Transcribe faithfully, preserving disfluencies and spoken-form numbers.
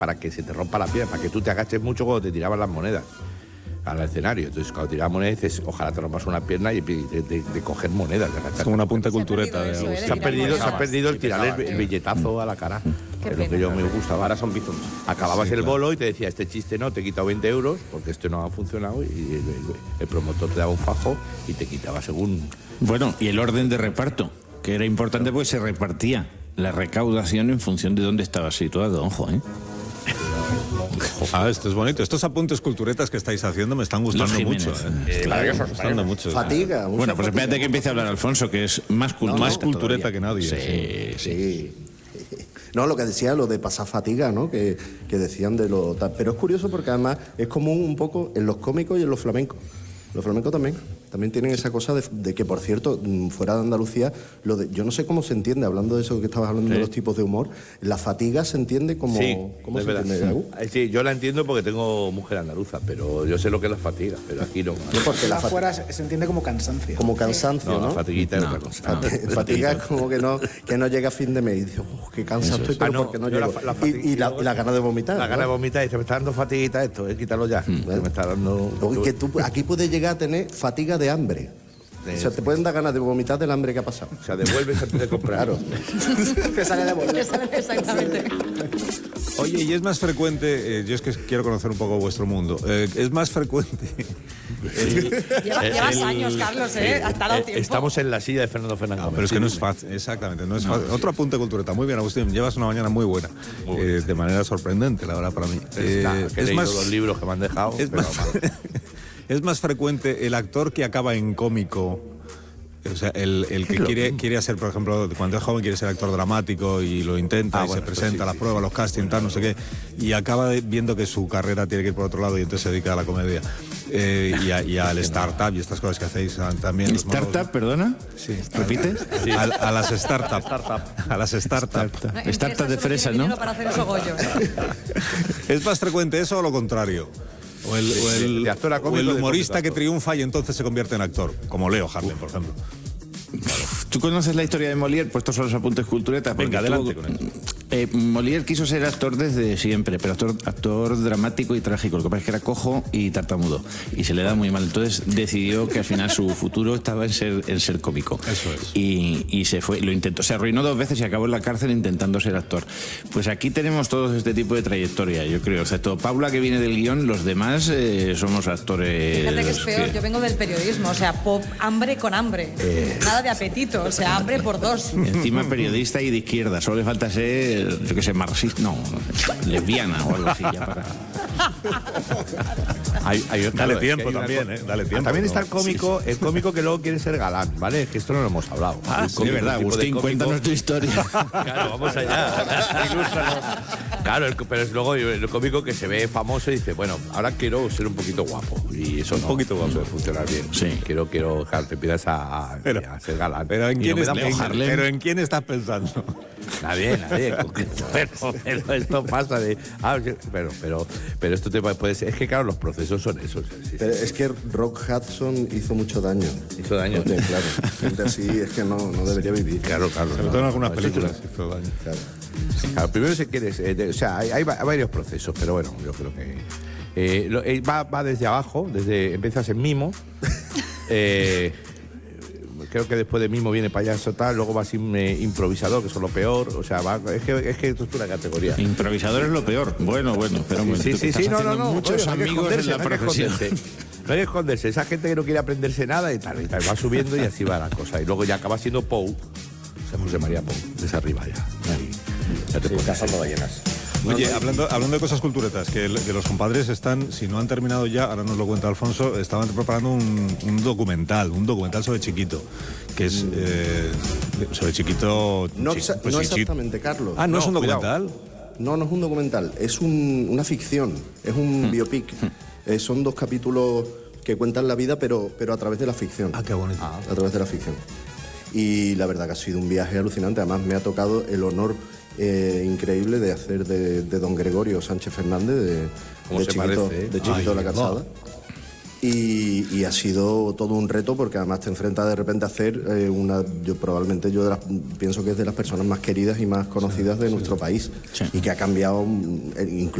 para que se te rompa la pierna, para que tú te agaches mucho cuando te tiraban las monedas al escenario. Entonces, cuando tirabas monedas, dices, ojalá te rompas una pierna y de, de, de coger monedas. De agachar. Como una punta cultureta. De se, se ha perdido, se ha perdido el tirar el, el billetazo a la cara. Que es lo que yo me gustaba. Ahora son bizons. Acababas sí, el claro. bolo y te decía, este chiste no, te he quitado veinte euros porque esto no ha funcionado, y el, el, el promotor te daba un fajo y te quitaba según... Bueno, y el orden de reparto, que era importante porque se repartía la recaudación en función de dónde estaba situado, ojo, ¿eh? Ah, esto es bonito. Estos apuntes culturetas que estáis haciendo me están gustando mucho. ¿eh? Eh, me están gustando mucho. Fatiga. Bueno, pues espérate que empiece a hablar Alfonso, que es más cultureta, no, más cultureta que nadie. Sí, sí. sí. No, lo que decía, lo de pasar fatiga, ¿no? Que, que decían de lo... Pero es curioso porque además es común un poco en los cómicos y en los flamencos. Los flamencos también, también tienen esa cosa de, de que, por cierto, fuera de Andalucía, lo de, yo no sé cómo se entiende, hablando de eso que estabas hablando sí. de los tipos de humor, la fatiga se entiende como... Sí, ¿cómo es se verdad. entiende? Sí, yo la entiendo porque tengo mujer andaluza, pero yo sé lo que es la fatiga, pero aquí no. no porque la afuera se, se entiende como cansancio. Como cansancio, ¿no? No, ¿no? la fatiguita es no, otra cosa. Fat, no, fatiga es como que no, que no llega a fin de mes y dices, oh, qué cansado estoy, pero ah, no, porque no llego. La, la y, y, la, y la gana de vomitar. La ¿no? gana de vomitar, y te me está dando fatiguita esto, eh, quítalo ya. Mm. Me está dando... Oye, que tú aquí puedes llegar a tener fatiga de hambre. De... O sea, te pueden dar ganas de vomitar del hambre que ha pasado. O sea, devuelves antes de comprar. Claro. Te sale de volver. Exactamente. Oye, y es más frecuente, eh, yo es que quiero conocer un poco vuestro mundo, eh, es más frecuente... El, Lleva, el, llevas años, Carlos, ¿eh? Hasta dado tiempo. Estamos en la silla de Fernando Fernández. No, pero es que no es fácil, exactamente, no es fácil. No, Otro sí. apunte cultureta. Muy bien, Agustín, llevas una mañana muy buena, muy eh, de manera sorprendente, la verdad, para mí. Eh, nah, que es más los libros que me han dejado. Es, pero más, es más frecuente el actor que acaba en cómico. O sea, el, el que quiere, quiere hacer, por ejemplo, cuando es joven quiere ser actor dramático y lo intenta ah, y bueno, se presenta sí, a las sí, pruebas, sí, los castings, tal, no sé qué, y acaba de, viendo que su carrera tiene que ir por otro lado y entonces se dedica a la comedia. Eh, y, a, y al startup y estas cosas que hacéis también. ¿Startup, modos... perdona? Sí. ¿Repites? Sí. A, a las startups. Startup. A las startups. Startup, no, startup de fresas, ¿no? Para hacer esos gollos. ¿Es más frecuente eso o lo contrario? O el, o el, de, de o el humorista que triunfa y entonces se convierte en actor, como Leo Harlem, por ejemplo. Claro. ¿Tú conoces la historia de Molière? Pues estos son los apuntes culturetas. Venga, adelante con eso. Eh, Molière quiso ser actor desde siempre, pero actor, actor dramático y trágico. Lo que pasa es que era cojo y tartamudo. Y se le da muy mal. Entonces decidió que al final su futuro estaba en ser, en ser cómico. Eso es. Y, y se fue, lo intentó. Se arruinó dos veces y acabó en la cárcel intentando ser actor. Pues aquí tenemos todos este tipo de trayectoria, yo creo. Excepto Paula, que viene del guión, los demás eh, somos actores... Fíjate que es peor, que... yo vengo del periodismo. O sea, pop, hambre con hambre. Eh... Nada de apetito. O sea, hambre por dos. Encima periodista y de izquierda. Solo le falta ser, yo qué sé, marxista, no, lesbiana o algo así. Ya para... hay, hay, Dale claro, tiempo es que también, ¿eh? Dale tiempo. También está el cómico, sí, sí. el cómico que luego quiere ser galán, ¿vale? Es que esto no lo hemos hablado. Ah, sí, de verdad, Agustín, de cuéntanos tu historia. Claro, vamos allá. Claro, el, pero es luego el cómico que se ve famoso y dice, bueno, ahora quiero ser un poquito guapo. Y eso un no, poquito guapo. Puede funcionar bien. Sí. Quiero, quiero, claro, te empiezas a, pero, a ser galán. Pero ¿en quién, no es, en, pero ¿en quién estás pensando? Nadie, nadie. pero, pero esto pasa de... Ah, pero, pero, pero esto te puede ser... Es que, claro, los procesos son esos. Sí, pero sí. Es que Rock Hudson hizo mucho daño. Hizo daño. Porque, claro, gente así es que no, no debería vivir. Claro, claro. Sobre todo en algunas películas hizo daño. Claro. Claro, primero si quieres... Eh, de, o sea, hay, hay varios procesos, pero bueno, yo creo que... Eh, lo, eh, va, va desde abajo, desde empiezas en mimo... eh, creo que después de mimo viene payaso tal, luego vas in, eh, improvisador, que es lo peor, o sea, va, es que es que esto es una categoría. Improvisador es lo peor. Bueno, bueno, pero bueno, sí, sí, sí, no, no, no, muchos oye, amigos en la no profesión. No hay que esconderse, esa gente que no quiere aprenderse nada y tal, y tal, va subiendo y así va la cosa. Y luego ya acaba siendo Pou, o sea, José María Pou, desde arriba ya. Ahí, ya te sí, pones cazando ballenas. Oye, no, no, hablando, hablando de cosas culturetas, que, que los compadres están, si no han terminado ya, ahora nos lo cuenta Alfonso, estaban preparando un, un documental, un documental sobre Chiquito, que es eh, sobre Chiquito... No, chi, pues, no chi, exactamente, Carlos. Ah, ¿no, no es un documental? Cuidado. No, no es un documental, es un, una ficción, es un hmm. biopic. Eh, son dos capítulos que cuentan la vida, pero, pero a través de la ficción. Ah, qué bonito. Ah, a través de la ficción. Y la verdad que ha sido un viaje alucinante, además me ha tocado el honor... Eh, increíble de hacer de, de don Gregorio Sánchez Fernández de, de Chiquito, parece, ¿eh? de Chiquito Ay, la Calzada. Y, y ha sido todo un reto porque además te enfrentas de repente a hacer eh, una, yo probablemente yo de las, pienso que es de las personas más queridas y más conocidas de nuestro país, Sí. y que ha cambiado incluso